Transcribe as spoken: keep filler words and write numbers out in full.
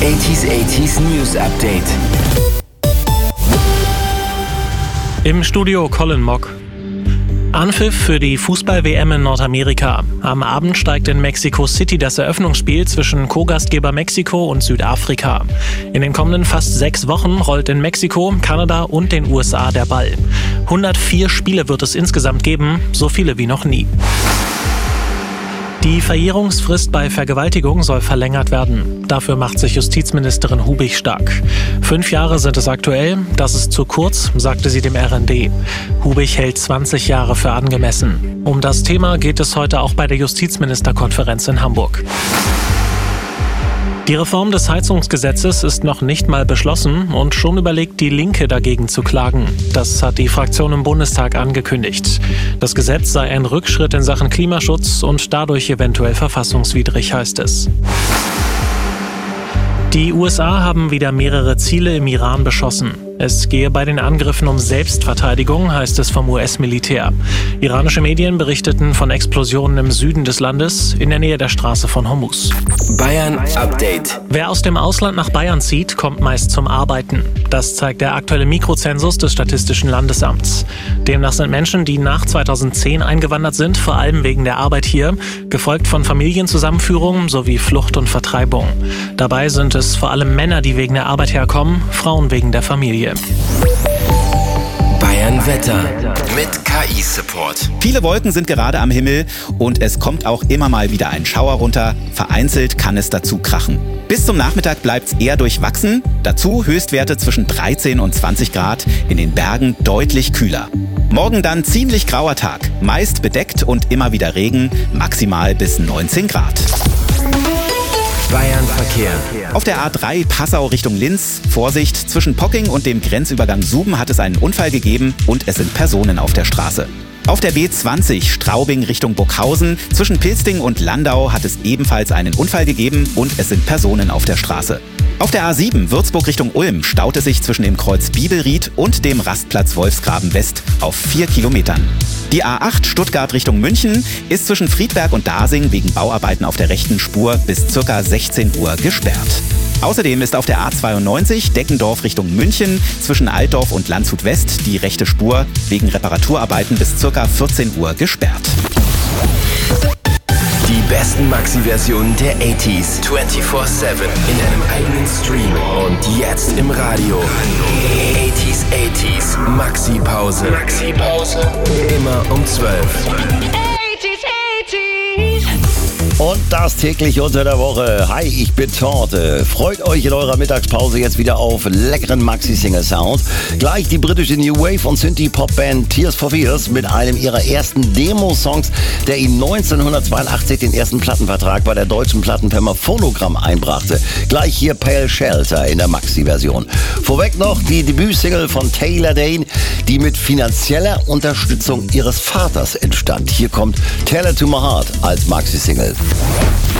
achtziger achtziger News Update. Im Studio Colin Mock. Anpfiff für die Fußball-W M in Nordamerika. Am Abend steigt in Mexico City das Eröffnungsspiel zwischen Co-Gastgeber Mexiko und Südafrika. In den kommenden fast sechs Wochen rollt in Mexiko, Kanada und den U S A der Ball. hundertvier Spiele wird es insgesamt geben, so viele wie noch nie. Die Verjährungsfrist bei Vergewaltigung soll verlängert werden. Dafür macht sich Justizministerin Hubig stark. Fünf Jahre sind es aktuell, das ist zu kurz, sagte sie dem R N D. Hubig hält zwanzig Jahre für angemessen. Um das Thema geht es heute auch bei der Justizministerkonferenz in Hamburg. Die Reform des Heizungsgesetzes ist noch nicht mal beschlossen und schon überlegt die Linke dagegen zu klagen. Das hat die Fraktion im Bundestag angekündigt. Das Gesetz sei ein Rückschritt in Sachen Klimaschutz und dadurch eventuell verfassungswidrig, heißt es. Die U S A haben wieder mehrere Ziele im Iran beschossen. Es gehe bei den Angriffen um Selbstverteidigung, heißt es vom U S-Militär. Iranische Medien berichteten von Explosionen im Süden des Landes, in der Nähe der Straße von Hormuz. Bayern Update. Wer aus dem Ausland nach Bayern zieht, kommt meist zum Arbeiten. Das zeigt der aktuelle Mikrozensus des Statistischen Landesamts. Demnach sind Menschen, die nach zweitausendzehn eingewandert sind, vor allem wegen der Arbeit hier, gefolgt von Familienzusammenführungen sowie Flucht und Vertreibung. Dabei sind es vor allem Männer, die wegen der Arbeit herkommen, Frauen wegen der Familie. Bayern Wetter mit K I-Support. Viele Wolken sind gerade am Himmel und es kommt auch immer mal wieder ein Schauer runter. Vereinzelt kann es dazu krachen. Bis zum Nachmittag bleibt es eher durchwachsen. Dazu Höchstwerte zwischen dreizehn und zwanzig Grad, in den Bergen deutlich kühler. Morgen dann ziemlich grauer Tag, meist bedeckt und immer wieder Regen, maximal bis neunzehn Grad. Bayern Verkehr. Auf der A drei Passau Richtung Linz. Vorsicht, zwischen Pocking und dem Grenzübergang Suben hat es einen Unfall gegeben und es sind Personen auf der Straße. Auf der B zwanzig Straubing Richtung Burghausen. Zwischen Pilsting und Landau hat es ebenfalls einen Unfall gegeben und es sind Personen auf der Straße. Auf der A sieben Würzburg Richtung Ulm staut es sich zwischen dem Kreuz Bibelried und dem Rastplatz Wolfsgraben West auf vier Kilometern. Die A acht Stuttgart Richtung München ist zwischen Friedberg und Dasing wegen Bauarbeiten auf der rechten Spur bis ca. sechzehn Uhr gesperrt. Außerdem ist auf der A zweiundneunzig Deckendorf Richtung München zwischen Altdorf und Landshut West die rechte Spur wegen Reparaturarbeiten bis ca. vierzehn Uhr gesperrt. Die besten Maxi-Versionen der achtziger vierundzwanzig sieben in einem eigenen Stream und jetzt im Radio. achtziger achtziger Maxi-Pause. Maxi-Pause. Immer um zwölf. Und das täglich unter der Woche. Hi, ich bin Torte. Freut euch in eurer Mittagspause jetzt wieder auf leckeren Maxi-Single-Sound. Gleich die britische New Wave und Synthie-Pop-Band Tears for Fears mit einem ihrer ersten Demo-Songs, der ihnen neunzehnhundertzweiundachtzig den ersten Plattenvertrag bei der deutschen Plattenfirma Phonogramm einbrachte. Gleich hier Pale Shelter in der Maxi-Version. Vorweg noch die Debütsingle von Taylor Dayne, die mit finanzieller Unterstützung ihres Vaters entstand. Hier kommt Tell It to My Heart als Maxi-Single.